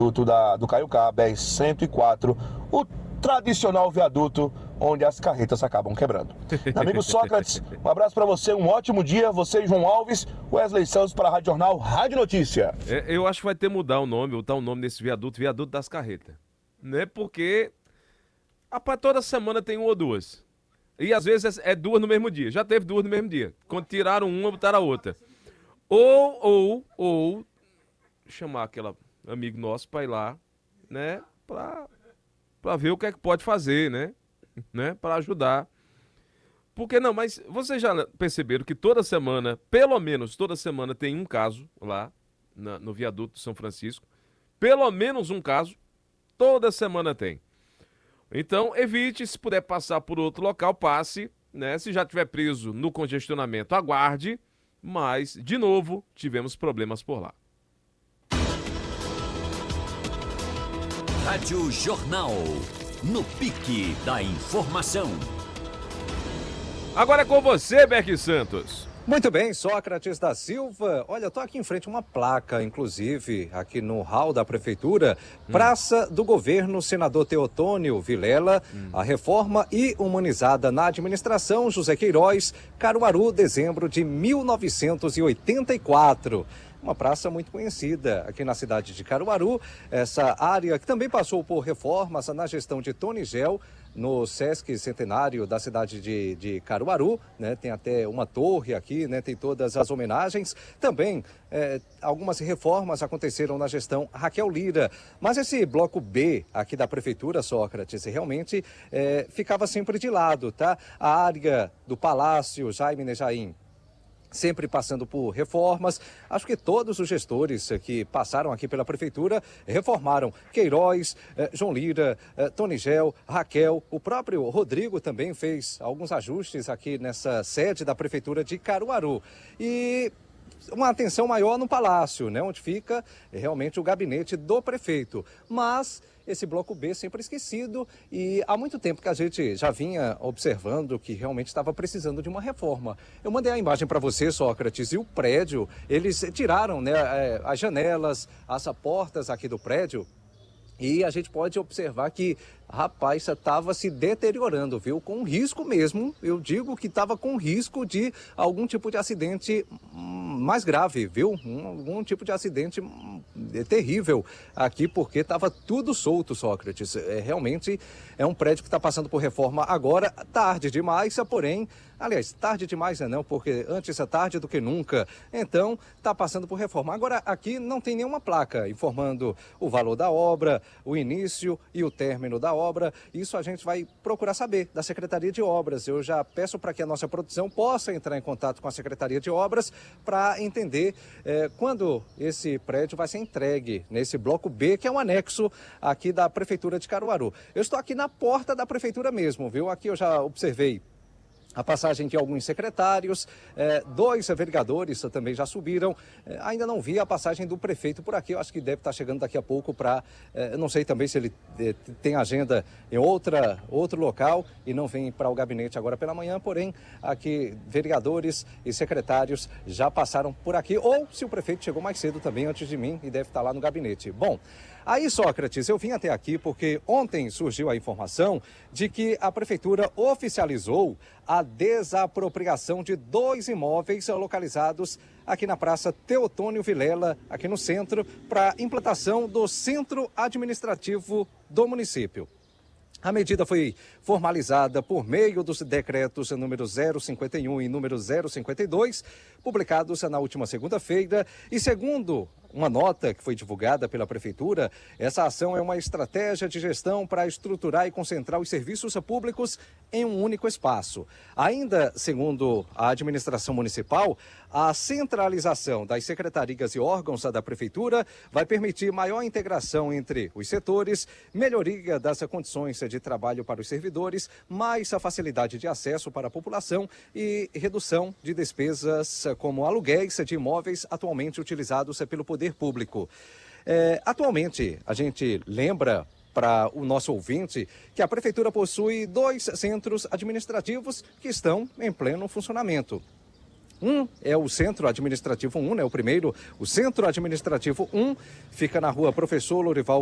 do Caiucá, BR-104, o tradicional viaduto onde as carretas acabam quebrando. Meu amigo Sócrates, um abraço para você, um ótimo dia. Você, João Alves, Wesley Santos para a Rádio Jornal, Rádio Notícia. Eu acho que vai ter que mudar o nome, botar o nome desse viaduto, viaduto das carretas. Né? Porque, rapaz, toda semana tem uma ou duas. E às vezes é duas no mesmo dia. Já teve duas no mesmo dia. Quando tiraram uma, botaram a outra. Ou chamar aquele amigo nosso para ir lá, né? Pra ver o que é que pode fazer, né? Para ajudar. Porque não, mas vocês já perceberam que toda semana, pelo menos toda semana, tem um caso lá no viaduto de São Francisco. Pelo menos um caso, toda semana tem. Então, evite, se puder passar por outro local, passe, né? Se já estiver preso no congestionamento, aguarde. Mas, de novo, tivemos problemas por lá. Rádio Jornal, no pique da informação. Agora é com você, Beck Santos. Muito bem, Sócrates da Silva. Olha, eu tô aqui em frente a uma placa, inclusive, aqui no hall da Prefeitura. Praça do Governo, Senador Teotônio Vilela. A reforma e humanizada na administração José Queiroz, Caruaru, dezembro de 1984. Uma praça muito conhecida aqui na cidade de Caruaru. Essa área que também passou por reformas na gestão de Tony Gel, no Sesc Centenário da cidade de Caruaru, né? Tem até uma torre aqui, né? Tem todas as homenagens. Também algumas reformas aconteceram na gestão Raquel Lira. Mas esse bloco B aqui da Prefeitura, Sócrates, realmente ficava sempre de lado, tá? A área do Palácio Jaime Nejaim, sempre passando por reformas. Acho que todos os gestores que passaram aqui pela Prefeitura reformaram. Queiroz, João Lira, Tony Gel, Raquel, o próprio Rodrigo também fez alguns ajustes aqui nessa sede da Prefeitura de Caruaru. E uma atenção maior no Palácio, né, onde fica realmente o gabinete do prefeito. Mas esse bloco B sempre esquecido e há muito tempo que a gente já vinha observando que realmente estava precisando de uma reforma. Eu mandei a imagem para você, Sócrates, e o prédio, eles tiraram, né, as janelas, as portas aqui do prédio. E a gente pode observar que, rapaz, estava se deteriorando, viu? Com risco mesmo, eu digo que estava com risco de algum tipo de acidente mais grave, viu? Algum tipo de acidente terrível aqui, porque estava tudo solto, Sócrates. Realmente é um prédio que está passando por reforma agora, tarde demais, porém, aliás, tarde demais não, porque antes é tarde do que nunca. Então, está passando por reforma. Agora, aqui não tem nenhuma placa informando o valor da obra, o início e o término da obra. Isso a gente vai procurar saber da Secretaria de Obras. Eu já peço para que a nossa produção possa entrar em contato com a Secretaria de Obras para entender quando esse prédio vai ser entregue nesse bloco B, que é um anexo aqui da Prefeitura de Caruaru. Eu estou aqui na porta da Prefeitura mesmo, viu? Aqui eu já observei a passagem de alguns secretários, 2 vereadores também já subiram. Ainda não vi a passagem do prefeito por aqui. Eu acho que deve estar chegando daqui a pouco para... não sei também se ele tem agenda em outro local e não vem para o gabinete agora pela manhã. Porém, aqui vereadores e secretários já passaram por aqui. Ou se o prefeito chegou mais cedo também, antes de mim, e deve estar lá no gabinete. Bom, aí, Sócrates, eu vim até aqui porque ontem surgiu a informação de que a Prefeitura oficializou a desapropriação de 2 imóveis localizados aqui na Praça Teotônio Vilela, aqui no centro, para implantação do Centro Administrativo do município. A medida foi formalizada por meio dos decretos número 051 e número 052, publicados na última segunda-feira, e segundo uma nota que foi divulgada pela Prefeitura, essa ação é uma estratégia de gestão para estruturar e concentrar os serviços públicos em um único espaço. Ainda segundo a administração municipal, a centralização das secretarias e órgãos da Prefeitura vai permitir maior integração entre os setores, melhoria das condições de trabalho para os servidores, mais a facilidade de acesso para a população e redução de despesas como aluguéis de imóveis atualmente utilizados pelo poder público. Atualmente, a gente lembra para o nosso ouvinte que a Prefeitura possui 2 centros administrativos que estão em pleno funcionamento. Um é o Centro Administrativo 1, né? O primeiro, o Centro Administrativo 1, fica na rua Professor Lorival